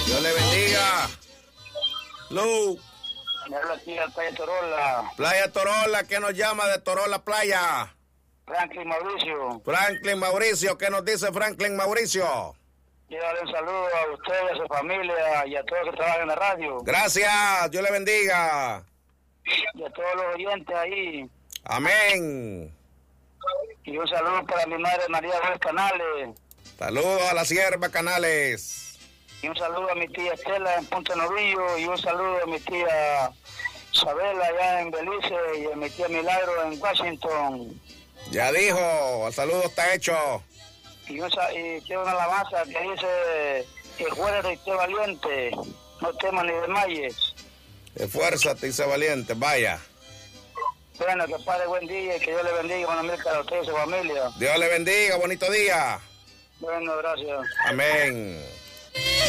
Dios le bendiga. Lu. Me habla aquí al Playa Torola. Playa Torola, ¿qué nos llama de Torola Playa? Franklin Mauricio. Franklin Mauricio, ¿qué nos dice Franklin Mauricio? Quiero darle un saludo a usted, a su familia y a todos los que trabajan en la radio. Gracias, Dios le bendiga. Y a todos los oyentes ahí. Amén. Y un saludo para mi madre María Juárez Canales. Saludos a la sierva Canales. Y un saludo a mi tía Estela en Punta Novillo. Y un saludo a mi tía Isabela allá en Belice. Y a mi tía Milagro en Washington. Ya dijo, el saludo está hecho. Y tiene una alabanza que dice: esfuérzate y sé valiente, no temas ni desmayes. Esfuérzate y sé valiente, vaya. Bueno, que pase buen día y que Dios le bendiga, hermano Milcar, a usted y a su familia. Dios le bendiga, bonito día. Bueno, gracias. Amén.